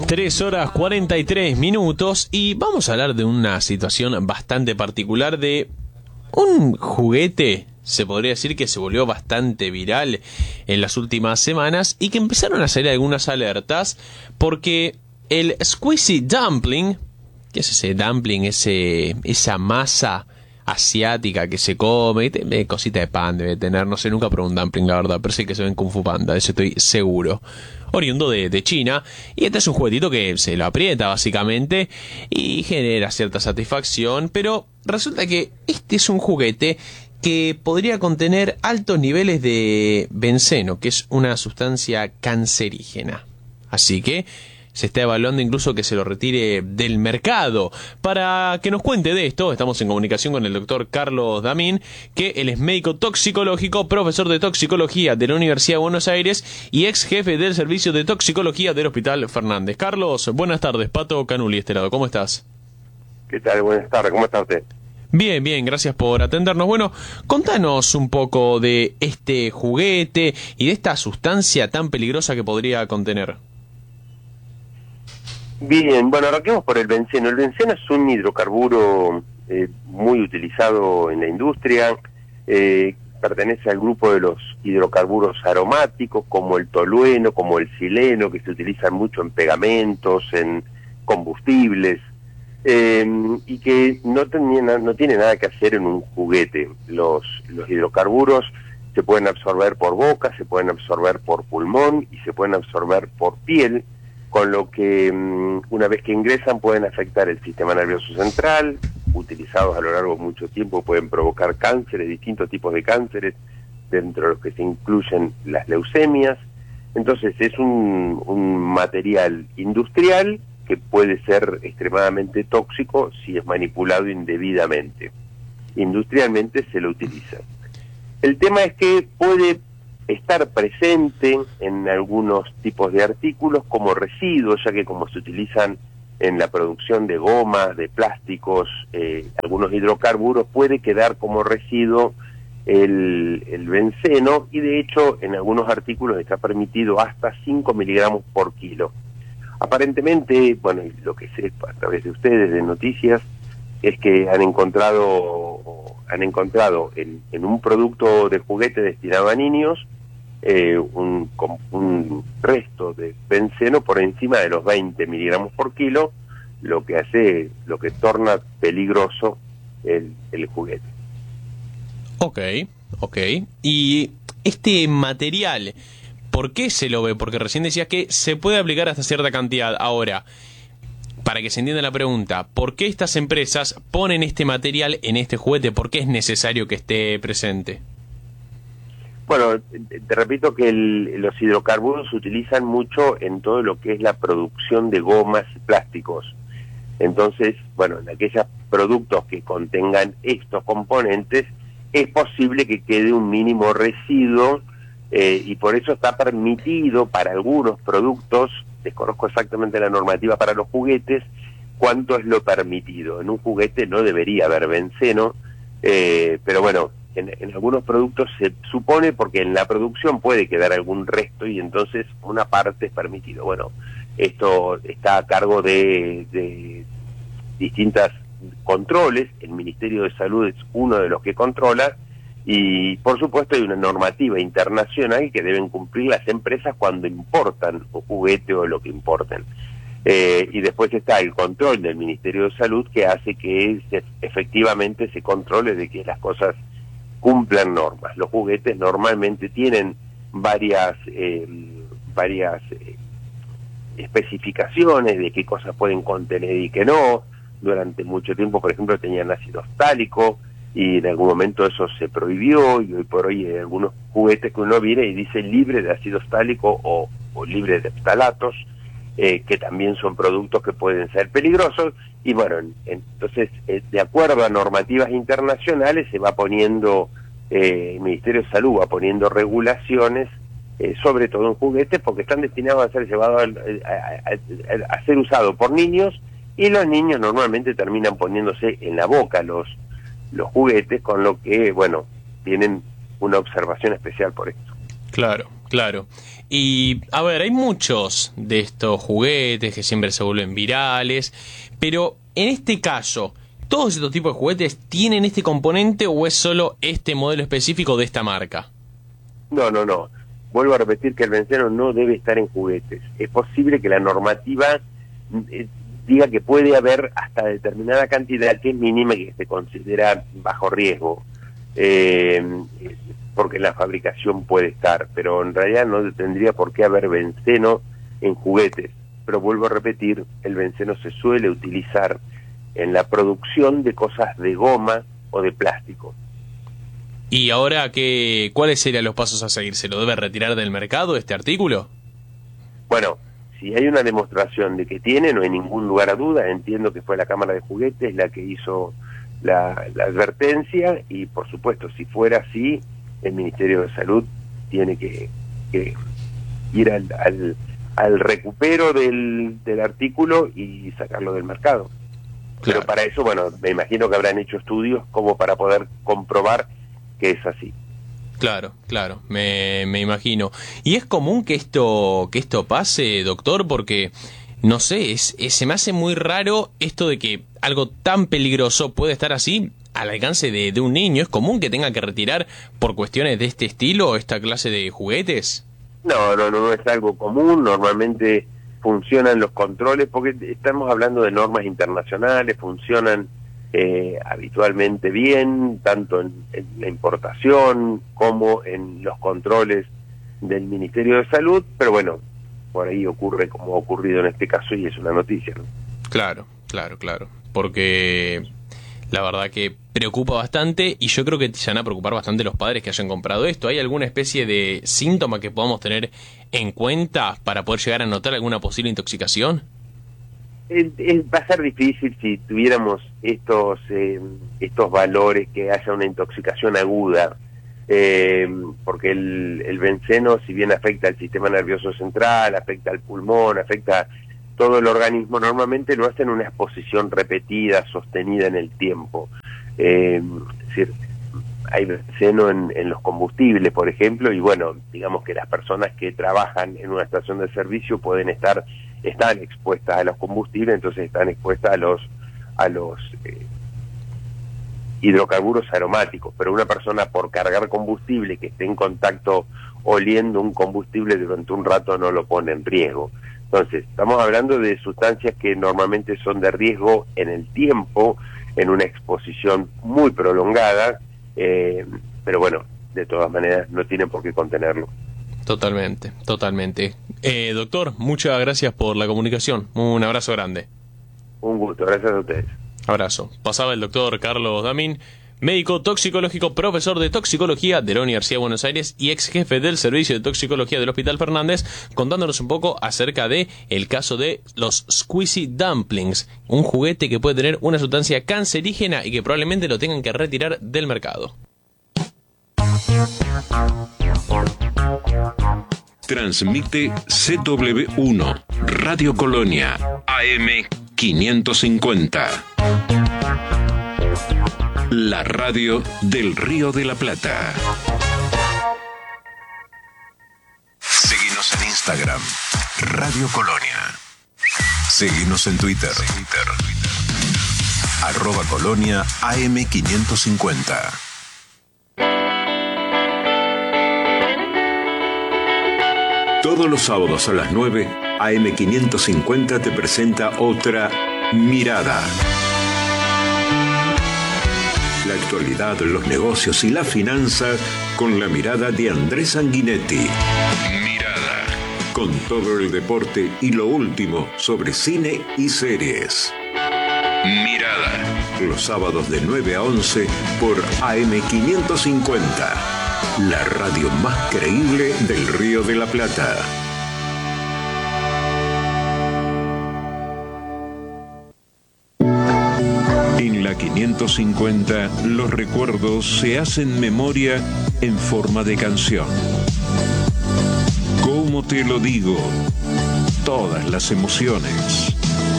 3:43 y vamos a hablar de una situación bastante particular de un juguete, se podría decir que se volvió bastante viral en las últimas semanas y que empezaron a salir algunas alertas porque el Squeezy Dumpling, ¿qué es ese dumpling? Esa masa asiática que se come, cosita de pan debe tener, no sé, nunca probé un dumpling la verdad, pero sé que se ve en Kung Fu Panda, de eso estoy seguro. Oriundo de China, y este es un juguetito que se lo aprieta básicamente y genera cierta satisfacción, pero resulta que este es un juguete que podría contener altos niveles de benceno, que es una sustancia cancerígena. Así que se está evaluando incluso que se lo retire del mercado. Para que nos cuente de esto, estamos en comunicación con el doctor Carlos Damín, que él es médico toxicológico, profesor de toxicología de la Universidad de Buenos Aires y ex jefe del servicio de toxicología del Hospital Fernández. Carlos, buenas tardes. Pato Canuli, este lado, ¿cómo estás? ¿Qué tal? Buenas tardes, ¿cómo está usted? Bien, bien, gracias por atendernos. Bueno, contanos un poco de este juguete y de esta sustancia tan peligrosa que podría contener. Bien, bueno, arranquemos por el benceno. El benceno es un hidrocarburo muy utilizado en la industria, pertenece al grupo de los hidrocarburos aromáticos, como el tolueno, como el xileno, que se utilizan mucho en pegamentos, en combustibles, y que no tiene nada que hacer en un juguete. Los hidrocarburos se pueden absorber por boca, se pueden absorber por pulmón y se pueden absorber por piel, con lo que una vez que ingresan pueden afectar el sistema nervioso central. Utilizados a lo largo de mucho tiempo pueden provocar cánceres, distintos tipos de cánceres, dentro de los que se incluyen las leucemias. Entonces es un material industrial que puede ser extremadamente tóxico si es manipulado indebidamente. Industrialmente se lo utiliza. El tema es que puede estar presente en algunos tipos de artículos como residuos, ya que como se utilizan en la producción de gomas, de plásticos, algunos hidrocarburos, puede quedar como residuo el benceno, y de hecho en algunos artículos está permitido hasta 5 miligramos por kilo. Aparentemente, bueno, lo que sé a través de ustedes, de noticias, es que han encontrado en un producto de juguete destinado a niños un resto de benceno por encima de los 20 miligramos por kilo, lo que torna peligroso el juguete. Ok. Y este material, ¿por qué se lo ve? Porque recién decías que se puede aplicar hasta cierta cantidad. Ahora, para que se entienda la pregunta, ¿por qué estas empresas ponen este material en este juguete? ¿Por qué es necesario que esté presente? Bueno, te repito que los hidrocarburos se utilizan mucho en todo lo que es la producción de gomas y plásticos. Entonces, bueno, en aquellos productos que contengan estos componentes es posible que quede un mínimo residuo, y por eso está permitido para algunos productos. Desconozco exactamente la normativa para los juguetes, cuánto es lo permitido. En un juguete no debería haber benceno, pero bueno, en algunos productos se supone, porque en la producción puede quedar algún resto y entonces una parte es permitido. Bueno, esto está a cargo de distintos controles. El Ministerio de Salud es uno de los que controla, y por supuesto hay una normativa internacional que deben cumplir las empresas cuando importan un juguete o lo que importen. Y después está el control del Ministerio de Salud, que hace que efectivamente se controle de que las cosas cumplan normas. Los juguetes normalmente tienen varias especificaciones de qué cosas pueden contener y qué no. Durante mucho tiempo, por ejemplo, tenían ácido ftálico, y en algún momento eso se prohibió, y hoy por hoy hay algunos juguetes que uno viene y dice libre de ácido ftálico o libre de phtalatos, que también son productos que pueden ser peligrosos. Y bueno, entonces, de acuerdo a normativas internacionales, se va poniendo, el Ministerio de Salud va poniendo regulaciones, sobre todo en juguetes, porque están destinados a ser llevados a ser usados por niños, y los niños normalmente terminan poniéndose en la boca los juguetes, con lo que, bueno, tienen una observación especial por esto. Claro, Claro. Y, a ver, hay muchos de estos juguetes que siempre se vuelven virales, pero en este caso, ¿todos estos tipos de juguetes tienen este componente o es solo este modelo específico de esta marca? No, no, no. Vuelvo a repetir que el benceno no debe estar en juguetes. Es posible que la normativa diga que puede haber hasta determinada cantidad que es mínima y que se considera bajo riesgo, porque en la fabricación puede estar, pero en realidad no tendría por qué haber benceno en juguetes. Pero vuelvo a repetir, el benceno se suele utilizar en la producción de cosas de goma o de plástico. ¿Y ahora cuáles serían los pasos a seguir? ¿Se lo debe retirar del mercado este artículo? Bueno, si hay una demostración de que tiene, no hay ningún lugar a duda. Entiendo que fue la Cámara de Juguetes la que hizo la advertencia y, por supuesto, si fuera así, el Ministerio de Salud tiene que ir al recupero del artículo y sacarlo del mercado. Claro. Pero para eso, bueno, me imagino que habrán hecho estudios como para poder comprobar que es así. Claro, claro, me imagino. ¿Y es común que esto pase, doctor? Porque, no sé, se me hace muy raro esto de que algo tan peligroso puede estar así al alcance de un niño. ¿Es común que tenga que retirar por cuestiones de este estilo esta clase de juguetes? No es algo común. Normalmente funcionan los controles, porque estamos hablando de normas internacionales, funcionan habitualmente bien, tanto en la importación como en los controles del Ministerio de Salud, pero bueno, por ahí ocurre como ha ocurrido en este caso y es una noticia, ¿no? Claro, porque la verdad que preocupa bastante y yo creo que se van a preocupar bastante los padres que hayan comprado esto. ¿Hay alguna especie de síntoma que podamos tener en cuenta para poder llegar a notar alguna posible intoxicación? Va a ser difícil si tuviéramos estos valores, que haya una intoxicación aguda, porque el benceno, si bien afecta al sistema nervioso central, afecta al pulmón, afecta todo el organismo, normalmente lo hace en una exposición repetida, sostenida en el tiempo. Es decir, hay benceno en los combustibles, por ejemplo, y bueno, digamos que las personas que trabajan en una estación de servicio están expuestas a los combustibles, entonces están expuestas a los hidrocarburos aromáticos, pero una persona por cargar combustible que esté en contacto oliendo un combustible durante un rato no lo pone en riesgo. Entonces, estamos hablando de sustancias que normalmente son de riesgo en el tiempo, en una exposición muy prolongada, pero bueno, de todas maneras no tienen por qué contenerlo. Totalmente. Doctor, muchas gracias por la comunicación. Un abrazo grande. Un gusto, gracias a ustedes. Abrazo. Pasaba el doctor Carlos Damín, médico toxicológico, profesor de toxicología de la Universidad de Buenos Aires y ex jefe del servicio de toxicología del Hospital Fernández, contándonos un poco acerca de el caso de los Squeezy Dumplings, un juguete que puede tener una sustancia cancerígena y que probablemente lo tengan que retirar del mercado. Transmite CW1 Radio Colonia AM 550. La radio del Río de la Plata. Seguinos en Instagram, Radio Colonia. Seguinos en Twitter. @Colonia AM 550. Todos los sábados a las 9, AM 550 te presenta otra Mirada. La actualidad, los negocios y las finanzas con la mirada de Andrés Sanguinetti. Mirada. Con todo el deporte y lo último sobre cine y series. Mirada. Los sábados de 9 a 11 por AM 550. La radio más creíble del Río de la Plata. En la 550, los recuerdos se hacen memoria en forma de canción. ¿Cómo te lo digo? Todas las emociones.